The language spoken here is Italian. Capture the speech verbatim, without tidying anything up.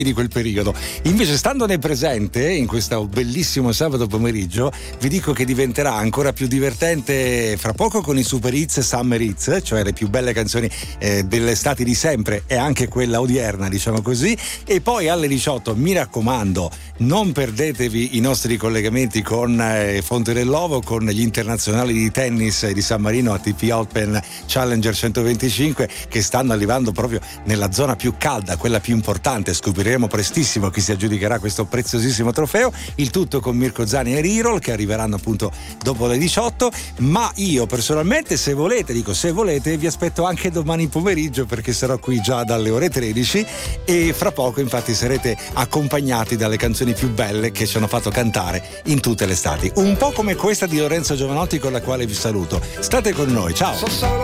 di quel periodo. Invece, stando nel presente, in questo bellissimo sabato pomeriggio, vi dico che diventerà ancora più divertente fra poco con i Super Hits e Summer Hits, cioè le più belle canzoni eh, dell'estate di sempre e anche quella odierna, diciamo così. E poi alle diciotto, mi raccomando, non perdetevi i nostri collegamenti con eh, Fonte dell'Ovo, con gli internazionali di tennis di San Marino A T P Open Challenger centoventicinque, che stanno arrivando proprio nella zona più calda, quella più importante. Scopriremo prestissimo chi si aggiudicherà questo preziosissimo trofeo, il tutto con Mirko Zani e Rirol, che arriveranno appunto dopo le diciotto. Ma io personalmente, se volete, dico se volete, vi aspetto anche domani pomeriggio, perché sarò qui già dalle ore tredici e fra poco infatti sarete accompagnati dalle canzoni più belle che ci hanno fatto cantare in tutte le estati, un po' come questa di Lorenzo Giovanotti, con la quale vi saluto. State con noi, ciao.